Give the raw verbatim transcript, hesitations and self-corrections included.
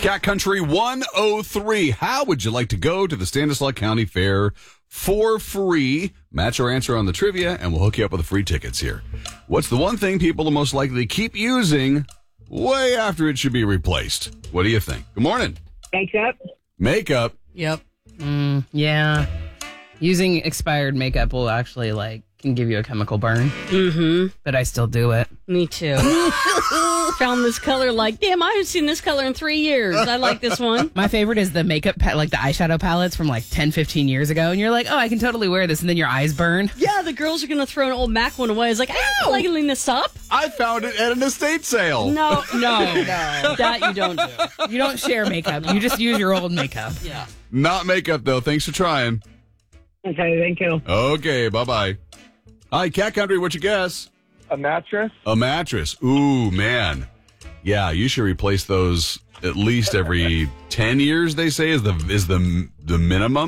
Cat Country one oh three. How would you like to go to the Stanislaus County Fair for free? Match our answer on the trivia, and we'll hook you up with the free tickets here. What's the one thing people are most likely to keep using way after it should be replaced? What do you think? Good morning. Makeup. Makeup. Yep. Mm, yeah. Using expired makeup will actually, like, can give you a chemical burn. Mm-hmm. But I still do it. Me too. Found this color like, damn, I haven't seen this color in three years. I like this one. My favorite is the makeup, pa- like the eyeshadow palettes from like ten, fifteen years ago. And you're like, oh, I can totally wear this. And then your eyes burn. Yeah, the girls are going to throw an old MAC one away. It's like, I don't liking this up. I found it at an estate sale. No, no, No. that you don't do. You don't share makeup. You just use your old makeup. Yeah. Not makeup, though. Thanks for trying. Okay, thank you. Okay, bye-bye. Hi, Cat Country. What you guess? A mattress? A mattress. Ooh, man. Yeah, you should replace those at least every ten years, they say, is the is the the minimum.